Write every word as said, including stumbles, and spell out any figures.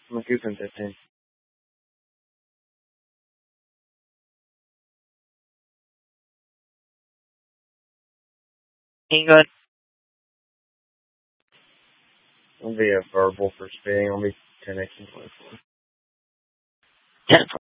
I'm a coupon fifteen. Ain't good. I'll be a verbal for speeding. I'll be ten X and twenty-four. ten